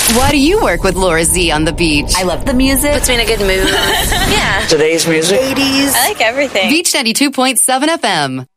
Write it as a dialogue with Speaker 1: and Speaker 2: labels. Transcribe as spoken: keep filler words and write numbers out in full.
Speaker 1: Why do you work with Laura Z on the beach?
Speaker 2: I love the music.
Speaker 3: Puts me in a good mood. Yeah.
Speaker 4: Today's music.
Speaker 2: eighties.
Speaker 3: I like everything.
Speaker 1: Beach ninety-two point seven F M.